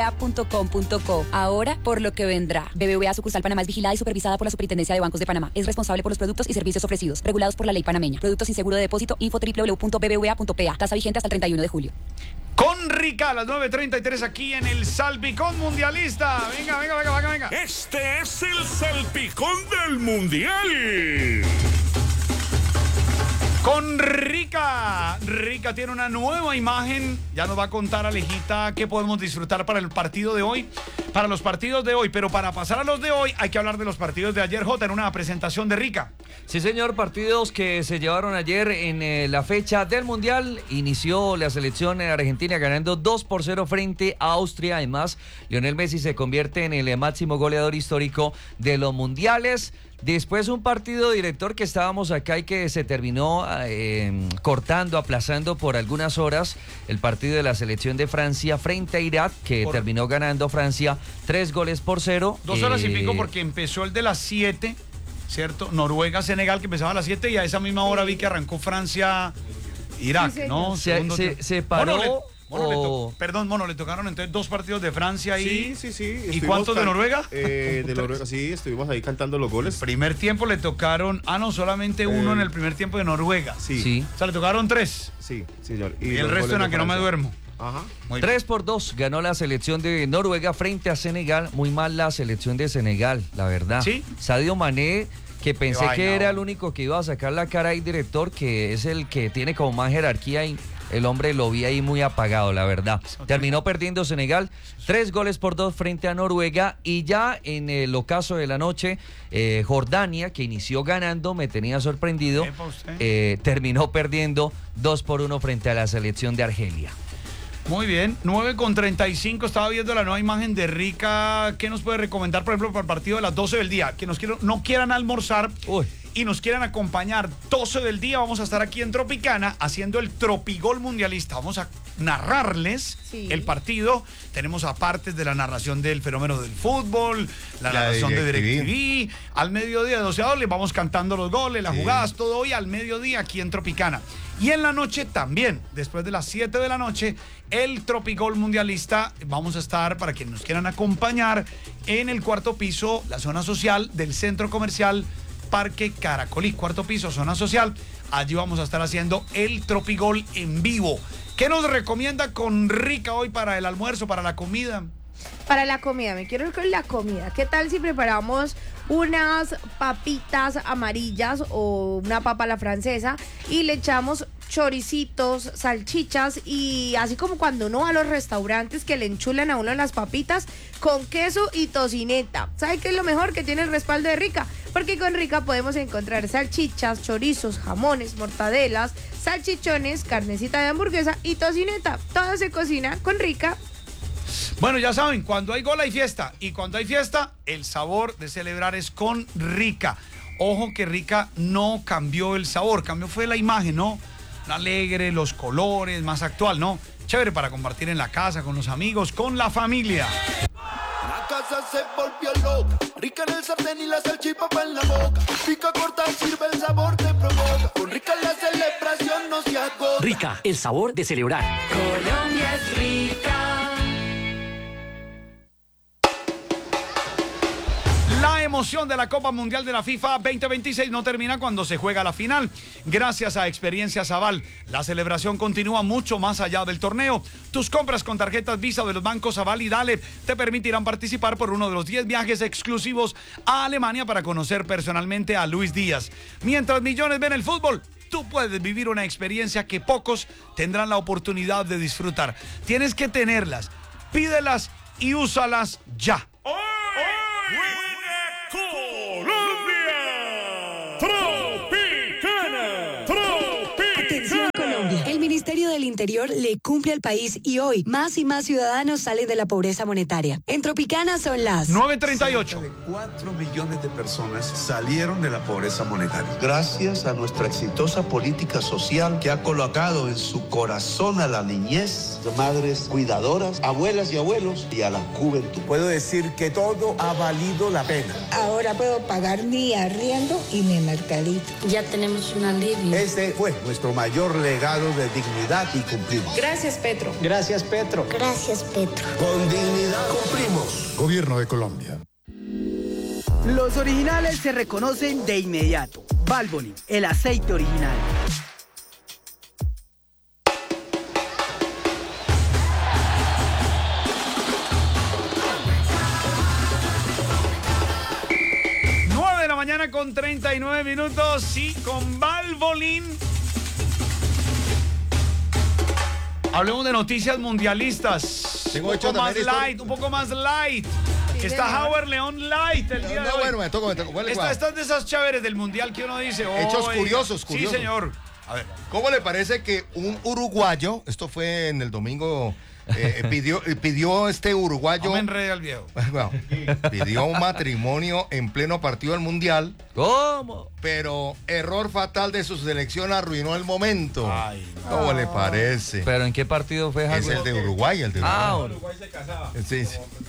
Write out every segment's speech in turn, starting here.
BBVA.com.co. Ahora por lo que vendrá. BBVA sucursal Panamá es vigilada y supervisada por la Superintendencia de Bancos de Panamá. Es responsable por los productos y servicios ofrecidos, regulados por la ley panameña. Productos sin seguro de depósito. Info www.bbva.pa. Tasa vigente hasta el 31 de julio. Con Rica a las 9:33 aquí en el Salpicón Mundialista. Venga. Este es el Salpicón del Mundial. Con Rica. Rica tiene una nueva imagen. Ya nos va a contar Alejita qué podemos disfrutar para el partido de hoy. Para los partidos de hoy. Pero para pasar a los de hoy hay que hablar de los partidos de ayer, Jota, en una presentación de Rica. Sí, señor. Partidos que se llevaron ayer en la fecha del Mundial. Inició la selección argentina ganando 2-0 frente a Austria. Además, Lionel Messi se convierte en el máximo goleador histórico de los mundiales. Después un partido, director, que estábamos acá y que se terminó cortando, aplazando por algunas horas, el partido de la selección de Francia frente a Irak, que terminó ganando Francia 3-0. 2 horas y pico porque empezó el de las 7, ¿cierto? Noruega-Senegal, que empezaba a las 7, y a esa misma hora vi que arrancó Francia-Irak, sí, ¿no? Se paró. Mono, le tocaron entonces 2 partidos de Francia y... Sí. ¿Y cuántos de Noruega? De Noruega, sí, estuvimos ahí cantando los goles. Primer tiempo le tocaron... solamente uno en el primer tiempo de Noruega. Sí. O sea, le tocaron 3. Sí, señor. Y el resto en la que no me duermo. Ajá. 3-2 ganó la selección de Noruega frente a Senegal. Muy mal la selección de Senegal, la verdad. Sí. Sadio Mané, que pensé que era el único que iba a sacar la cara ahí, director, que es el que tiene como más jerarquía y el hombre lo vi ahí muy apagado, la verdad. Terminó perdiendo Senegal 3-2 frente a Noruega. Y ya en el ocaso de la noche, Jordania, que inició ganando, me tenía sorprendido, terminó perdiendo 2-1 frente a la selección de Argelia. Muy bien, 9:35, estaba viendo la nueva imagen de Rica. ¿Qué nos puede recomendar, por ejemplo, para el partido de las 12 del día? Que no quieran almorzar y nos quieran acompañar 12 del día, vamos a estar aquí en Tropicana haciendo el Tropigol Mundialista. Vamos a narrarles el partido. Tenemos apartes de la narración del fenómeno del fútbol, la narración de DirecTV. Al mediodía de 12 a 2 les vamos cantando los goles, las jugadas, todo hoy al mediodía aquí en Tropicana. Y en la noche también, después de las 7 de la noche, el Tropigol Mundialista. Vamos a estar, para quienes nos quieran acompañar, en el 4º piso, la zona social del Centro Comercial Parque Caracolí. 4º piso, zona social. Allí vamos a estar haciendo el Tropigol en vivo. ¿Qué nos recomienda con Rica hoy para el almuerzo, para la comida? Para la comida, me quiero ir con la comida. ¿Qué tal si preparamos unas papitas amarillas o una papa a la francesa y le echamos choricitos, salchichas, y así como cuando uno va a los restaurantes que le enchulan a uno las papitas con queso y tocineta? ¿Sabe qué es lo mejor? Que tiene el respaldo de Rica, porque con Rica podemos encontrar salchichas, chorizos, jamones, mortadelas, salchichones, carnecita de hamburguesa y tocineta. Todo se cocina con Rica. Bueno, ya saben, cuando hay gol hay fiesta, y cuando hay fiesta, el sabor de celebrar es con Rica. Ojo que Rica no cambió el sabor, cambió fue la imagen, ¿no? Alegre, los colores, más actual, ¿no? Chévere para compartir en la casa, con los amigos, con la familia. La casa se volvió loca, Rica en el sartén y la salchipapa en la boca. Pica corta, sirve, el sabor te provoca. Con Rica la celebración no se agota. Rica, el sabor de celebrar. Colombia es rica. La emoción de la Copa Mundial de la FIFA 2026 no termina cuando se juega la final. Gracias a Experiencias Aval, la celebración continúa mucho más allá del torneo. Tus compras con tarjetas Visa de los bancos Aval y Dale te permitirán participar por uno de los 10 viajes exclusivos a Alemania para conocer personalmente a Luis Díaz. Mientras millones ven el fútbol, tú puedes vivir una experiencia que pocos tendrán la oportunidad de disfrutar. Tienes que tenerlas, pídelas y úsalas ya. El Ministerio del Interior le cumple al país y hoy más y más ciudadanos salen de la pobreza monetaria. En Tropicana son las 9:38. Cerca de 4 millones de personas salieron de la pobreza monetaria. Gracias a nuestra exitosa política social que ha colocado en su corazón a la niñez, madres cuidadoras, abuelas y abuelos y a la juventud. Puedo decir que todo ha valido la pena. Ahora puedo pagar mi arriendo y mi mercadito. Ya tenemos un alivio. Este fue nuestro mayor legado de dignidad y y cumplimos. Gracias, Petro. Gracias, Petro. Gracias, Petro. Con dignidad cumplimos. Gobierno de Colombia. Los originales se reconocen de inmediato. Valvoline, el aceite original. Mañana con 39 minutos y con Valvoline. Hablemos de noticias mundialistas. Tengo un poco más light. Sí, Está señor. Howard León light el día de hoy. Bueno, me toco. Estas de esas chéveres del mundial que uno dice. Hechos curiosos. Sí, señor. A ver, ¿cómo le parece que un uruguayo, esto fue en el domingo, pidió este uruguayo... No me enrede al viejo. Bueno, pidió un matrimonio en pleno partido del mundial. ¿Cómo? Pero error fatal de su selección arruinó el momento. Ay, no. ¿Cómo le parece? ¿Pero en qué partido fue, Es el de Uruguay, Uruguay se casaba. Sí.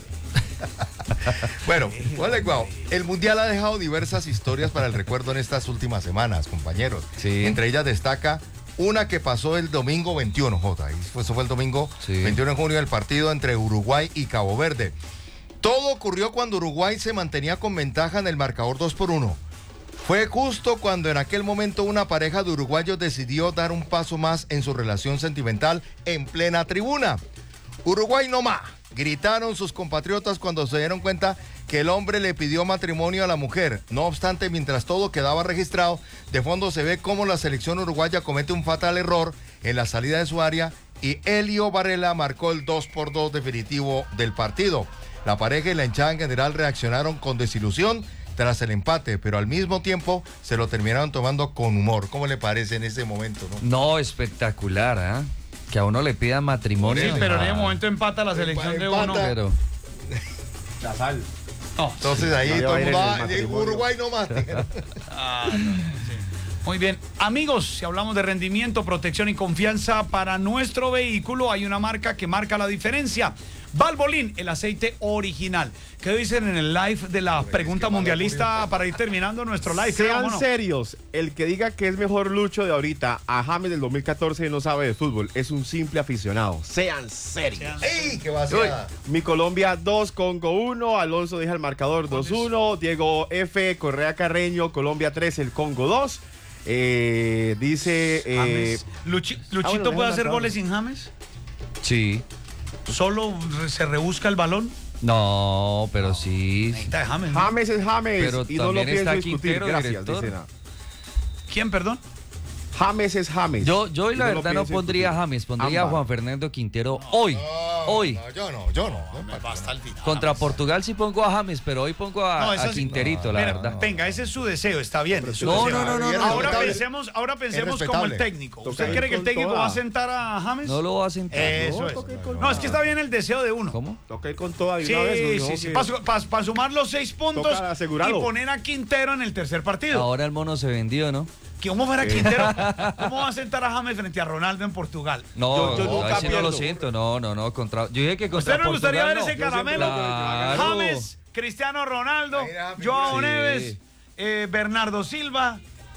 Bueno, el mundial ha dejado diversas historias para el recuerdo en estas últimas semanas, compañeros. Sí. Entre ellas destaca una que pasó el domingo 21, eso fue el domingo 21 de junio, el partido entre Uruguay y Cabo Verde. Todo ocurrió cuando Uruguay se mantenía con ventaja en el marcador 2-1. Fue justo cuando en aquel momento una pareja de uruguayos decidió dar un paso más en su relación sentimental en plena tribuna. Uruguay no más, gritaron sus compatriotas cuando se dieron cuenta que el hombre le pidió matrimonio a la mujer. No obstante, mientras todo quedaba registrado, de fondo se ve cómo la selección uruguaya comete un fatal error en la salida de su área y Elio Varela marcó el 2-2 definitivo del partido. La pareja y la hinchada en general reaccionaron con desilusión tras el empate, pero al mismo tiempo se lo terminaron tomando con humor. ¿Cómo le parece en ese momento? No, espectacular, ¿eh? Que a uno le pidan matrimonio. Sí, pero en ese momento empata la selección de uno. Pero... La sal. No. Entonces ahí todo el mundo Uruguay no más. Muy bien. Amigos, si hablamos de rendimiento, protección y confianza para nuestro vehículo, hay una marca que marca la diferencia. Valvoline, el aceite original. ¿Qué dicen en el live de la pregunta mundialista para ir terminando nuestro live? Sean serios. El que diga que es mejor Lucho de ahorita a James del 2014 no sabe de fútbol. Es un simple aficionado. Sean serios. ¡Ey, qué vaciada! Mi Colombia 2, Congo 1. Alonso deja el marcador 2-1. Diego F, Correa Carreño, Colombia 3, el Congo 2. Dice... ¿Luchito puede hacer goles sin James? Sí. ¿Solo se rebusca el balón? No, pero sí. Necesita James, ¿no? James es James. Pero y no lo pienso está discutir. Quintero, Gracias, director. dice nada. ¿Quién, perdón? James es James. Yo Y la verdad no pienso pondría a discutir. James, pondría a Ámbar. Juan Fernando Quintero hoy. Hoy. No, yo no. Me basta al final. Contra Portugal sí pongo a James, pero hoy pongo a eso sí. Quinterito, la Mira, verdad. Venga, ese es su deseo, está bien. es su No, deseo. no. Ahora pensemos como el técnico. ¿Usted Toca cree ir que el con técnico toda. va a sentar a James? No lo va a sentar. Eso es. No, es que está bien el deseo de uno. ¿Cómo? Toca ir con toda de Sí, una vez, ¿no? sí. Que- Para sumar los 6 puntos Toca asegurarlo. y poner a Quintero en el tercer partido. Ahora el mono se vendió, ¿no? ¿Cómo fuera Quintero? ¿Cómo va a sentar a James frente a Ronaldo en Portugal? No, Yo nunca ahí sí no lo pierdo. siento. No. Yo dije que ¿Usted contra no le gustaría ver Portugal ese no. caramelo? Claro. James, Cristiano Ronaldo, James, Joao sí. Neves, Bernardo Silva.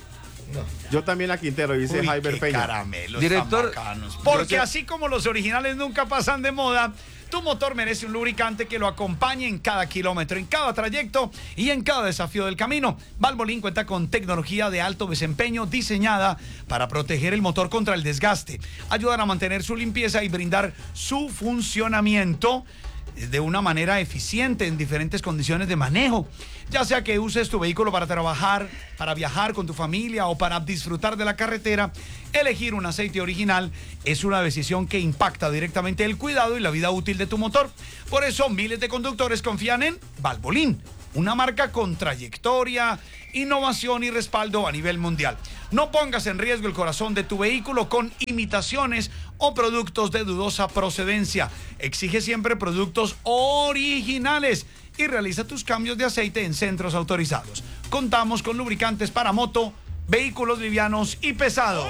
Yo también a Quintero, dice Uy, Jaiber qué Peña. caramelos Director, tan bacanos. Porque así como los originales nunca pasan de moda, tu motor merece un lubricante que lo acompañe en cada kilómetro, en cada trayecto y en cada desafío del camino. Valvoline cuenta con tecnología de alto desempeño diseñada para proteger el motor contra el desgaste, ayudar a mantener su limpieza y brindar su funcionamiento de una manera eficiente en diferentes condiciones de manejo. Ya sea que uses tu vehículo para trabajar, para viajar con tu familia o para disfrutar de la carretera, elegir un aceite original es una decisión que impacta directamente el cuidado y la vida útil de tu motor. Por eso miles de conductores confían en Valvoline, una marca con trayectoria, innovación y respaldo a nivel mundial. No pongas en riesgo el corazón de tu vehículo con imitaciones o productos de dudosa procedencia. Exige siempre productos originales y realiza tus cambios de aceite en centros autorizados. Contamos con lubricantes para moto, vehículos livianos y pesados.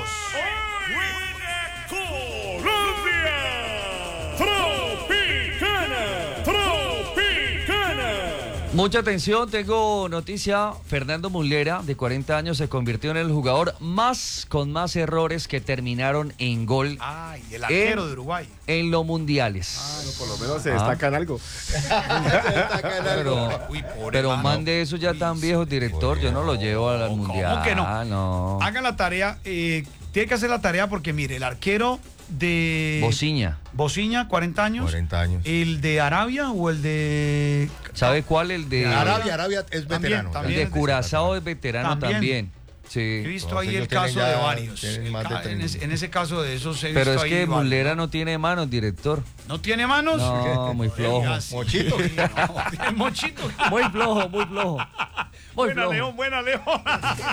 Mucha atención, tengo noticia. Fernando Muslera, de 40 años, se convirtió en el jugador con más errores que terminaron en gol. Ay, el arquero de Uruguay. En los mundiales. Por lo menos se destaca en algo. Pero mande eso ya tan viejo, director. Yo no lo llevo al mundial. ¿Cómo que no? No. Hagan la tarea. Tiene que hacer la tarea porque, mire, el arquero de... Bociña, 40 años. 40 años. ¿El de Arabia o el de...? ¿Sabe cuál? El de... Arabia es veterano. También el de Curazao es veterano también. Sí. He visto ahí el caso de varios. En ese caso de esos he visto. Pero es ahí que varios. Muslera no tiene manos, director. ¿No tiene manos? No, muy flojo. Mochito. Mochito. Muy flojo. Buena, León, buena, León.